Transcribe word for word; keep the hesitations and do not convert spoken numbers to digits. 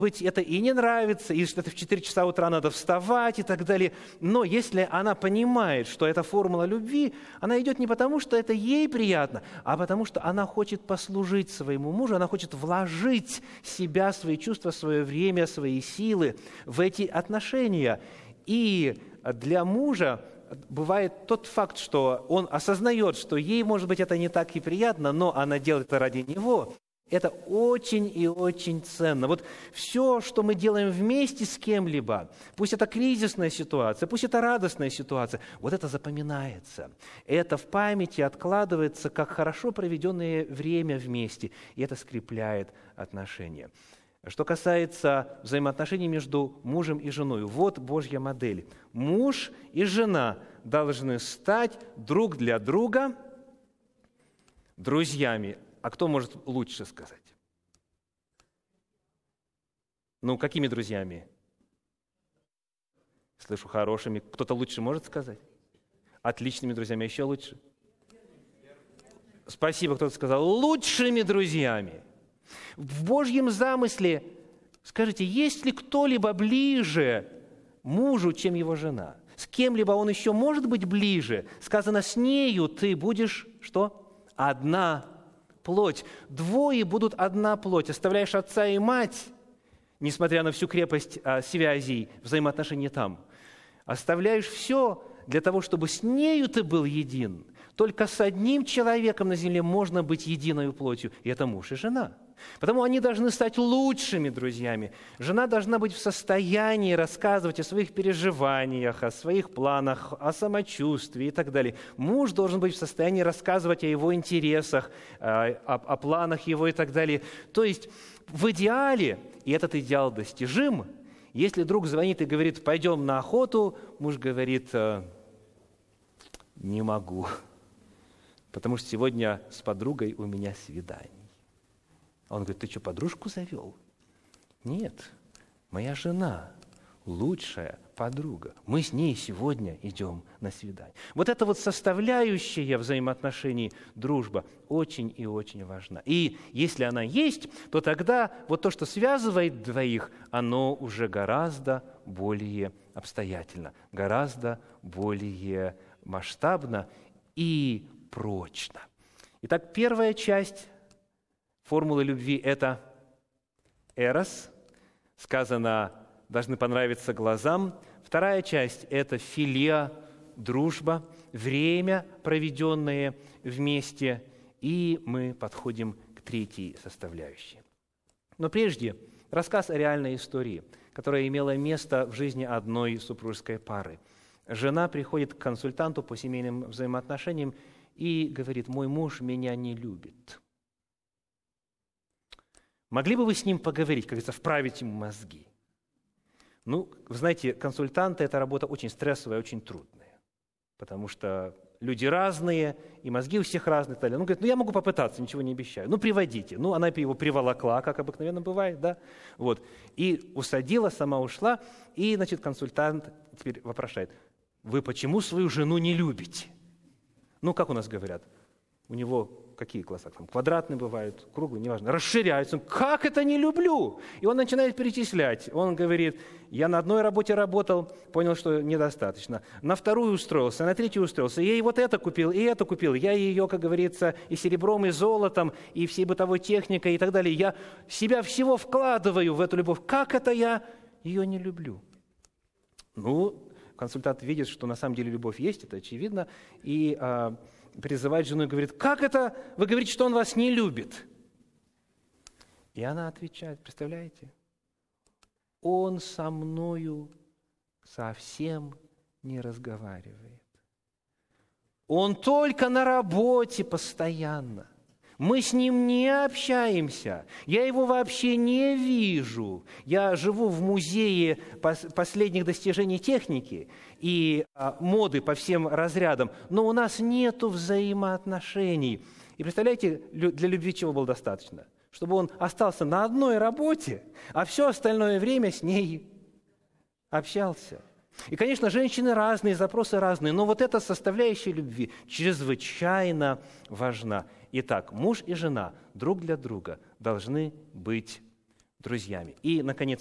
быть, это и не нравится, и что-то в четыре часа утра надо вставать и так далее. Но если она понимает, что это формула любви, она идет не потому, что это ей приятно, а потому, что она хочет послужить своему мужу, она хочет вложить себя, свои чувства, свое время, свои силы в эти отношения. И для мужа бывает тот факт, что он осознает, что ей, может быть, это не так и приятно, но она делает это ради него. Это очень и очень ценно. Вот все, что мы делаем вместе с кем-либо, пусть это кризисная ситуация, пусть это радостная ситуация, вот это запоминается. Это в памяти откладывается, как хорошо проведенное время вместе, и это скрепляет отношения. Что касается взаимоотношений между мужем и женой, вот Божья модель. Муж и жена должны стать друг для друга друзьями. А кто может лучше сказать? Ну, какими друзьями? Слышу, хорошими. Кто-то лучше может сказать? Отличными друзьями, еще лучше. Спасибо, кто-то сказал. Лучшими друзьями. В Божьем замысле, скажите, есть ли кто-либо ближе мужу, чем его жена? С кем-либо он еще может быть ближе? Сказано, с нею ты будешь, что? Одна плоть. Двое будут одна плоть. Оставляешь отца и мать, несмотря на всю крепость а, связей, взаимоотношений там. Оставляешь все для того, чтобы с нею ты был един. Только с одним человеком на земле можно быть единой плотью, и это муж и жена. Потому они должны стать лучшими друзьями. Жена должна быть в состоянии рассказывать о своих переживаниях, о своих планах, о самочувствии и так далее. Муж должен быть в состоянии рассказывать о его интересах, о, о планах его и так далее. То есть в идеале, и этот идеал достижим, если друг звонит и говорит, пойдем на охоту, муж говорит, не могу, потому что сегодня с подругой у меня свидание. А он говорит, ты что, подружку завел? Нет, моя жена, лучшая подруга. Мы с ней сегодня идем на свидание. Вот эта вот составляющая взаимоотношений дружба очень и очень важна. И если она есть, то тогда вот то, что связывает двоих, оно уже гораздо более обстоятельно, гораздо более масштабно и прочно. Итак, первая часть формулы любви – это эрос, сказано, должны понравиться глазам. Вторая часть – это филеа, дружба, время, проведенное вместе. И мы подходим к третьей составляющей. Но прежде рассказ о реальной истории, которая имела место в жизни одной супружеской пары. Жена приходит к консультанту по семейным взаимоотношениям и говорит, мой муж меня не любит. Могли бы вы с ним поговорить, как говорится, вправить ему мозги? Ну, вы знаете, консультанты – это работа очень стрессовая, очень трудная, потому что люди разные, и мозги у всех разные. И так далее. Ну, говорит, ну, я могу попытаться, ничего не обещаю. Ну, приводите. Ну, она его приволокла, как обыкновенно бывает, да? Вот. И усадила, сама ушла, и, значит, консультант теперь вопрошает, вы почему свою жену не любите? Ну, как у нас говорят, у него какие глаза? Там квадратные бывают, круглые, неважно. Расширяются. Как это не люблю? И он начинает перечислять. Он говорит, я на одной работе работал, понял, что недостаточно. На вторую устроился, на третью устроился. Я и вот это купил, и это купил. Я ее, как говорится, и серебром, и золотом, и всей бытовой техникой, и так далее. Я себя всего вкладываю в эту любовь. Как это я ее не люблю? Ну, консультант видит, что на самом деле любовь есть, это очевидно, и а, призывает жену и говорит, как это вы говорите, что он вас не любит? И она отвечает, представляете, он со мною совсем не разговаривает. Он только на работе постоянно. Мы с ним не общаемся. Я его вообще не вижу. Я живу в музее последних достижений техники и моды по всем разрядам, но у нас нету взаимоотношений. И представляете, для любви чего было достаточно? Чтобы он остался на одной работе, а все остальное время с ней общался. И, конечно, женщины разные, запросы разные, но вот эта составляющая любви чрезвычайно важна. Итак, муж и жена друг для друга должны быть друзьями. И, наконец,